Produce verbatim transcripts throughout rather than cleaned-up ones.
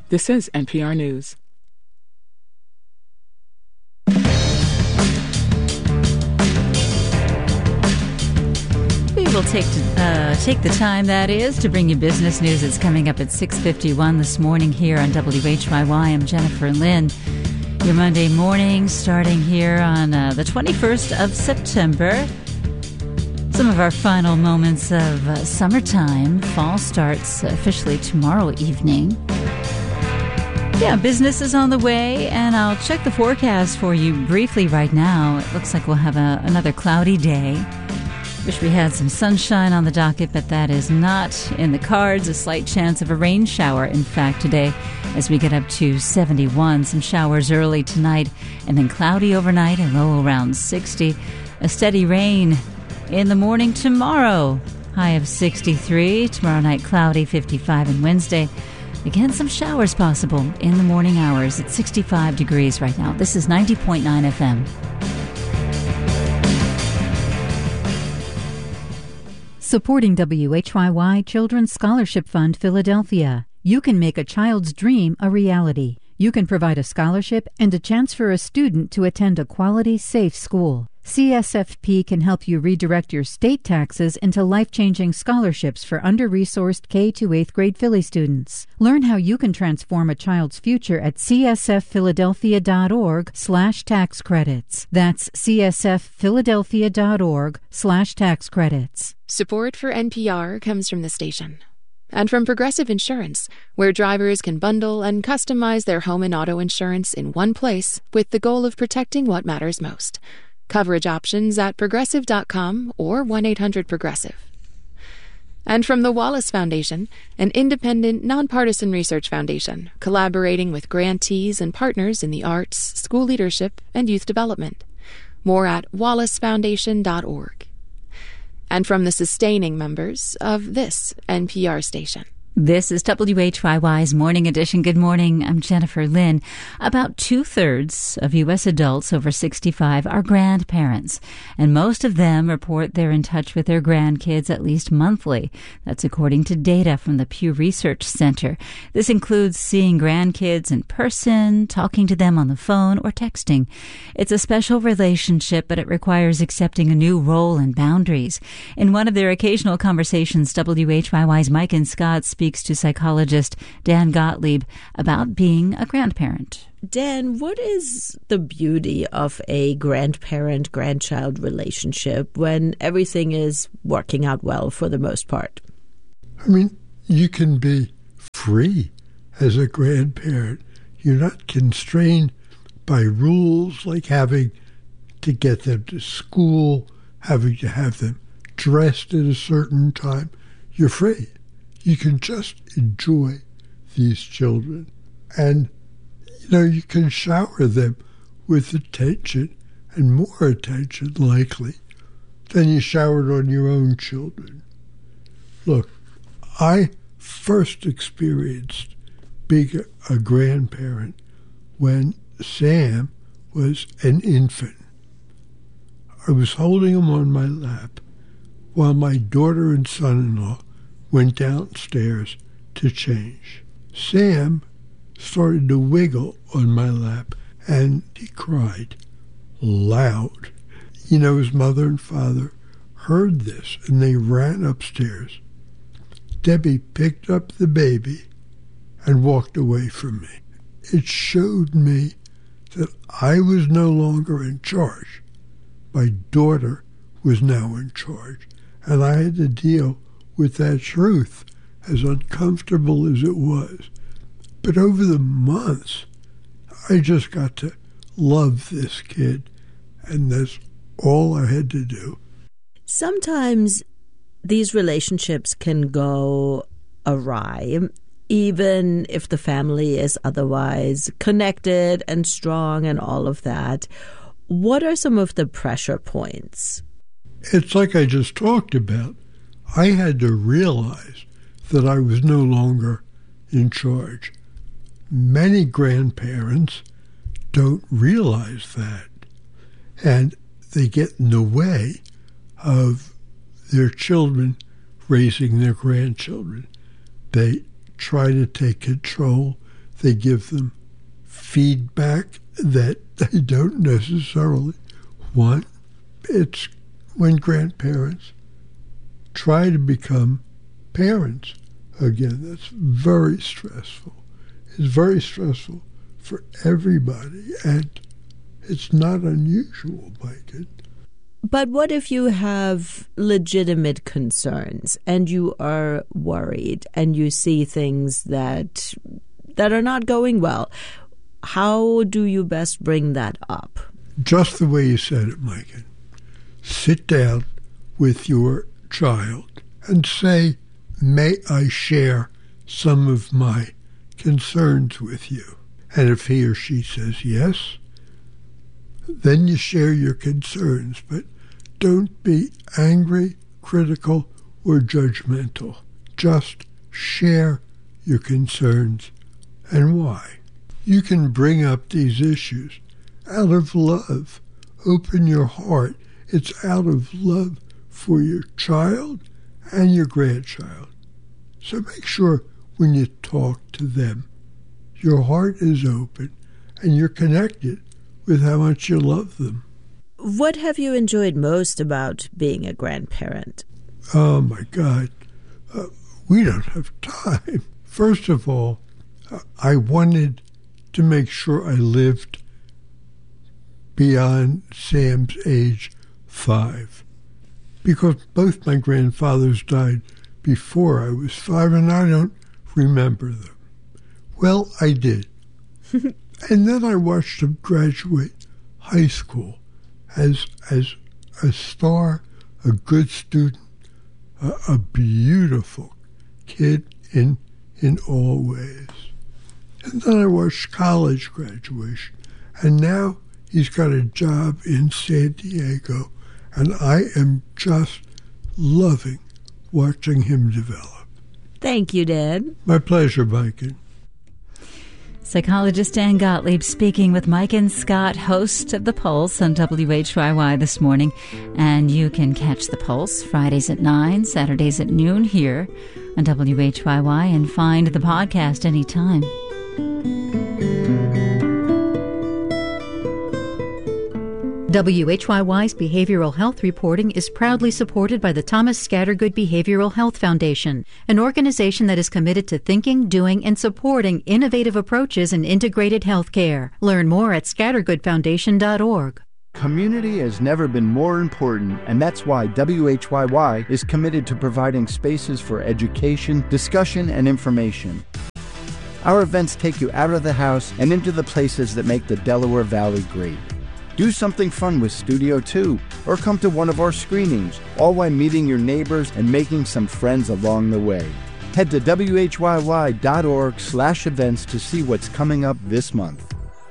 This is N P R News. We will take uh, take the time, that is, to bring you business news. It's coming up at six fifty-one this morning here on W H Y Y. I'm Jennifer Lynn. Your Monday morning starting here on uh, the twenty-first of September. Some of our final moments of uh, summertime. Fall starts officially tomorrow evening. Yeah, business is on the way, and I'll check the forecast for you briefly right now. It looks like we'll have a, another cloudy day. Wish we had some sunshine on the docket, but that is not in the cards. A slight chance of a rain shower, in fact, today as we get up to seventy-one. Some showers early tonight, and then cloudy overnight, a low around sixty. A steady rain in the morning tomorrow. High of sixty-three. Tomorrow night, cloudy, fifty-five, and Wednesday, again, some showers possible in the morning hours. It's sixty-five degrees right now. This is ninety point nine F M. Supporting W H Y Y Children's Scholarship Fund, Philadelphia. You can make a child's dream a reality. You can provide a scholarship and a chance for a student to attend a quality, safe school. C S F P can help you redirect your state taxes into life-changing scholarships for under-resourced K to eighth grade Philly students. Learn how you can transform a child's future at csfphiladelphia.org slash tax credits. That's csfphiladelphia.org slash tax credits. Support for N P R comes from the station and from Progressive Insurance, where drivers can bundle and customize their home and auto insurance in one place with the goal of protecting what matters most. Coverage options at progressive dot com or one eight hundred progressive. And from the Wallace Foundation, an independent, nonpartisan research foundation collaborating with grantees and partners in the arts, school leadership, and youth development. More at wallace foundation dot org. And from the sustaining members of this N P R station. This is W H Y Y's Morning Edition. Good morning. I'm Jennifer Lynn. About two-thirds of U S adults over sixty-five are grandparents, and most of them report they're in touch with their grandkids at least monthly. That's according to data from the Pew Research Center. This includes seeing grandkids in person, talking to them on the phone, or texting. It's a special relationship, but it requires accepting a new role and boundaries. In one of their occasional conversations, W H Y Y's Mike and Scott speak speaks to psychologist Dan Gottlieb about being a grandparent. Dan, what is the beauty of a grandparent-grandchild relationship when everything is working out well for the most part? I mean, you can be free as a grandparent. You're not constrained by rules like having to get them to school, having to have them dressed at a certain time. You're free. You can just enjoy these children. And, you know, you can shower them with attention and more attention, likely, than you showered on your own children. Look, I first experienced being a grandparent when Sam was an infant. I was holding him on my lap while my daughter and son-in-law went downstairs to change. Sam started to wiggle on my lap, and he cried loud. You know, his mother and father heard this, and they ran upstairs. Debbie picked up the baby and walked away from me. It showed me that I was no longer in charge. My daughter was now in charge, and I had to deal with that truth, as uncomfortable as it was. But over the months, I just got to love this kid, and that's all I had to do. Sometimes these relationships can go awry, even if the family is otherwise connected and strong and all of that. What are some of the pressure points? It's like I just talked about. I had to realize that I was no longer in charge. Many grandparents don't realize that, and they get in the way of their children raising their grandchildren. They try to take control. they give them feedback that they don't necessarily want. It's when grandparents try to become parents again. That's very stressful. It's very stressful for everybody, and it's not unusual, Mike. But what if you have legitimate concerns and you are worried and you see things that that are not going well? How do you best bring that up? Just the way you said it, Mike. Sit down with your child and say, may I share some of my concerns with you? And if he or she says yes, then you share your concerns, but don't be angry, critical, or judgmental. Just share your concerns and why. You can bring up these issues out of love. Open your heart. It's out of love for your child and your grandchild. So make sure when you talk to them, your heart is open and you're connected with how much you love them. What have you enjoyed most about being a grandparent? Oh, my God. Uh, we don't have time. First of all, uh, I wanted to make sure I lived beyond Sam's age five, because both my grandfathers died before I was five, and I don't remember them. Well, I did. And then I watched him graduate high school as as a star, a good student, a, a beautiful kid in in all ways. And then I watched college graduation, and now he's got a job in San Diego, and I am just loving watching him develop. Thank you, Dad. My pleasure, Mike. Psychologist Dan Gottlieb speaking with Mike and Scott, host of The Pulse on W H Y Y this morning. And you can catch The Pulse Fridays at nine, Saturdays at noon here on W H Y Y, and find the podcast anytime. W H Y Y's behavioral health reporting is proudly supported by the Thomas Scattergood Behavioral Health Foundation, an organization that is committed to thinking, doing, and supporting innovative approaches in integrated health care. Learn more at scattergood foundation dot org. Community has never been more important, and that's why W H Y Y is committed to providing spaces for education, discussion, and information. Our events take you out of the house and into the places that make the Delaware Valley great. Do something fun with Studio two, or come to one of our screenings, all while meeting your neighbors and making some friends along the way. Head to W H Y Y dot org slash events to see what's coming up this month.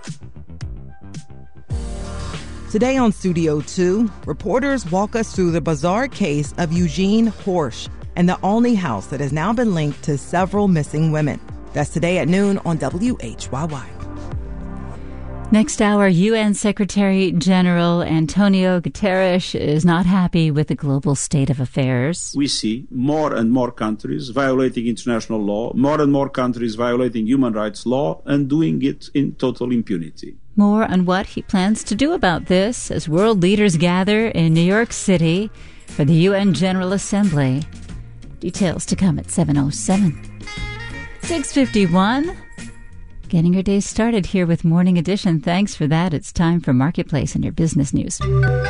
Today on Studio two, reporters walk us through the bizarre case of Eugene Horsch and the Olney house that has now been linked to several missing women. That's today at noon on W H Y Y. Next hour, U N Secretary General Antonio Guterres is not happy with the global state of affairs. We see more and more countries violating international law, more and more countries violating human rights law, and doing it in total impunity. More on what he plans to do about this as world leaders gather in New York City for the U N General Assembly. Details to come at seven oh seven. six fifty-one. Getting your day started here with Morning Edition. Thanks for that. It's time for Marketplace and your business news.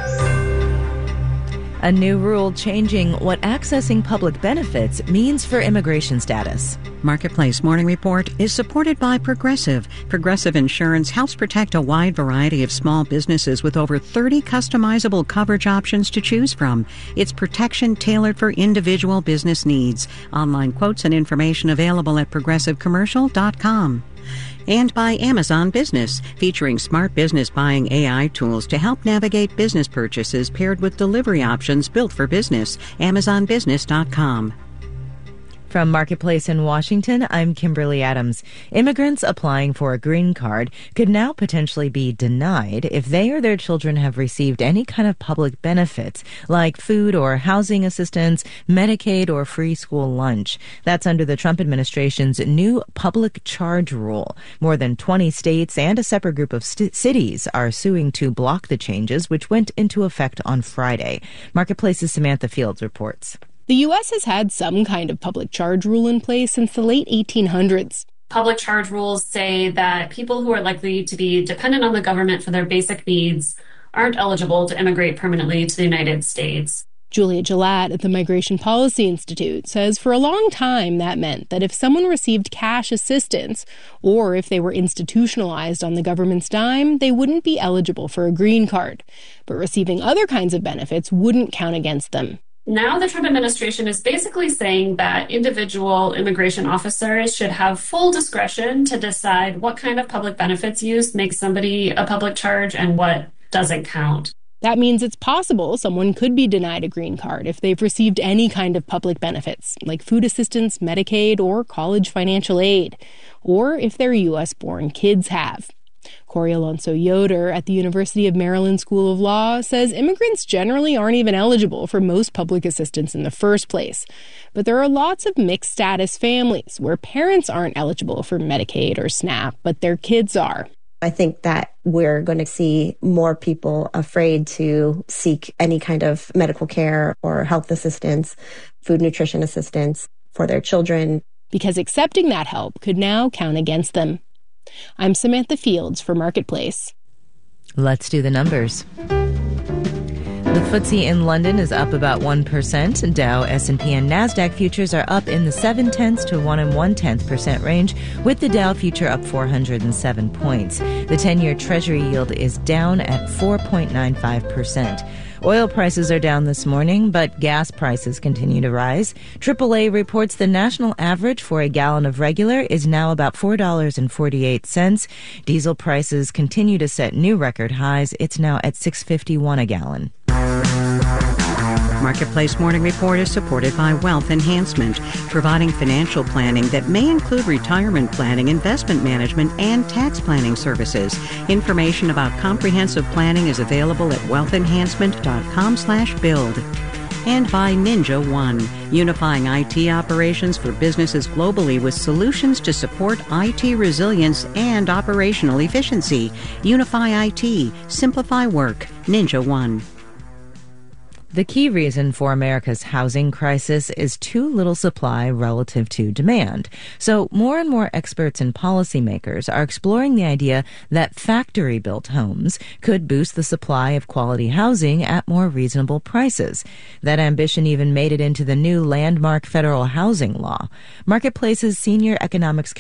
A new rule changing what accessing public benefits means for immigration status. Marketplace Morning Report is supported by Progressive. Progressive Insurance helps protect a wide variety of small businesses with over thirty customizable coverage options to choose from. It's protection tailored for individual business needs. Online quotes and information available at progressive commercial dot com. And by Amazon Business, featuring smart business buying A I tools to help navigate business purchases paired with delivery options built for business. amazon business dot com. From Marketplace in Washington, I'm Kimberly Adams. Immigrants applying for a green card could now potentially be denied if they or their children have received any kind of public benefits, like food or housing assistance, Medicaid, or free school lunch. That's under the Trump administration's new public charge rule. More than twenty states and a separate group of st- cities are suing to block the changes, which went into effect on Friday. Marketplace's Samantha Fields reports. The U S has had some kind of public charge rule in place since the late eighteen hundreds. Public charge rules say that people who are likely to be dependent on the government for their basic needs aren't eligible to immigrate permanently to the United States. Julia Gillette at the Migration Policy Institute says for a long time that meant that if someone received cash assistance or if they were institutionalized on the government's dime, they wouldn't be eligible for a green card. But receiving other kinds of benefits wouldn't count against them. Now the Trump administration is basically saying that individual immigration officers should have full discretion to decide what kind of public benefits use makes somebody a public charge and what doesn't count. That means it's possible someone could be denied a green card if they've received any kind of public benefits, like food assistance, Medicaid, or college financial aid, or if their U S-born kids have. Corey Alonso Yoder at the University of Maryland School of Law says immigrants generally aren't even eligible for most public assistance in the first place. But there are lots of mixed status families where parents aren't eligible for Medicaid or SNAP, but their kids are. I think that we're going to see more people afraid to seek any kind of medical care or health assistance, food nutrition assistance for their children. Because accepting that help could now count against them. I'm Samantha Fields for Marketplace. Let's do the numbers. The F T S E in London is up about one percent. Dow, S and P, and NASDAQ futures are up in the seven tenths to one and one tenth percent range, with the Dow future up four hundred seven points. The ten-year Treasury yield is down at four point nine five percent. Oil prices are down this morning, but gas prices continue to rise. triple A reports the national average for a gallon of regular is now about four dollars and forty-eight cents. Diesel prices continue to set new record highs. It's now at six dollars and fifty-one cents a gallon. Marketplace Morning Report is supported by Wealth Enhancement, providing financial planning that may include retirement planning, investment management, and tax planning services. Information about comprehensive planning is available at wealth enhancement dot com slash build. And by Ninja One, unifying I T operations for businesses globally with solutions to support I T resilience and operational efficiency. Unify I T. Simplify work. Ninja One. The key reason for America's housing crisis is too little supply relative to demand. So more and more experts and policymakers are exploring the idea that factory-built homes could boost the supply of quality housing at more reasonable prices. That ambition even made it into the new landmark federal housing law. Marketplace's senior economics